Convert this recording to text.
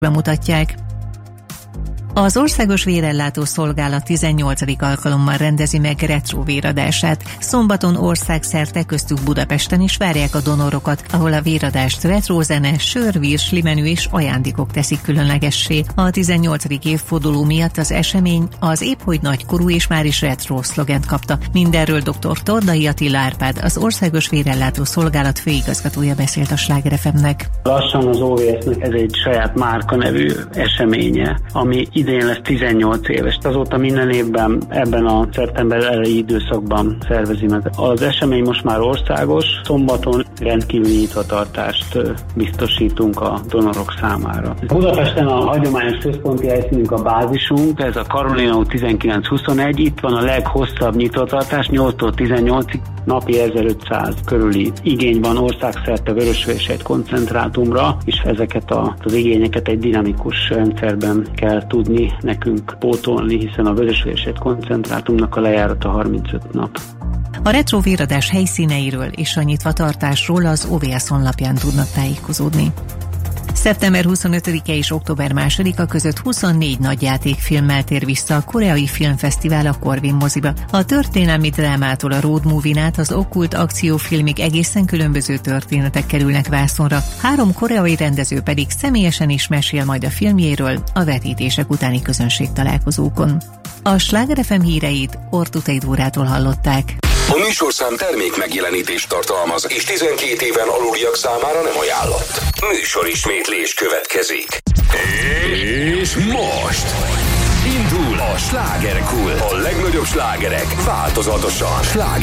bemutatják. Az Országos Vérellátó Szolgálat 18. alkalommal rendezi meg retro véradását. Szombaton országszerte, köztük Budapesten is várják a donorokat, ahol a véradást retrózene, sör, virs, limenű és ajándékok teszik különlegessé. A 18. évforduló miatt az esemény az épphogy nagykorú és már is retro szlogent kapta. Mindenről dr. Tordai Attila Árpád, az Országos Vérellátó Szolgálat főigazgatója beszélt a Sláger FM-nek. Lassan az OVS-nek ez egy saját márka nevű eseménye, ami idén lesz 18 éves. Azóta minden évben ebben a szeptember elejé időszakban szervezi meg. Az esemény most már országos, szombaton rendkívüli nyitvatartást biztosítunk a donorok számára. Budapesten a hagyományos központi helyszínünk a bázisunk, ez a Karolina út 19-21, itt van a leghosszabb nyitvatartás, 8-tól 18-ig, napi 1500 körüli igény van országszerte vörösvérsejt koncentrátumra, és ezeket az igényeket egy dinamikus rendszerben kell tudni nekünk pótolni, hiszen a vörösvérsejt koncentrátumnak a lejárata 35 nap. A retrovéradás helyszíneiről és a nyitvatartásról az OVS honlapján tudnak tájékozódni. Szeptember 25-e és október 2-a között 24 nagyjátékfilmmel tér vissza a Koreai Filmfesztivál a Corvin moziba. A történelmi drámától a road movie-n át az okkult akciófilmig egészen különböző történetek kerülnek vászonra. 3 koreai rendező pedig személyesen is mesél majd a filmjéről a vetítések utáni közönségtalálkozókon. A Sláger FM híreit Ortutai Dórától hallották. A műsorszám termék megjelenítést tartalmaz, és 12 éven aluliak számára nem ajánlott. Műsorismétlés következik. És most indul a Slágerkult. A legnagyobb slágerek változatosan. Sláger